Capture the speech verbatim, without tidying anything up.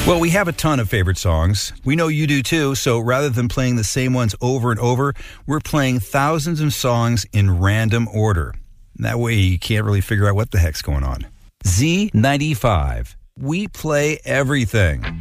Well, we have a ton of favorite songs. We know you do too, so rather than playing the same ones over and over, we're playing thousands of songs in random order. That way you can't really figure out what the heck's going on. Z ninety-five. We play everything.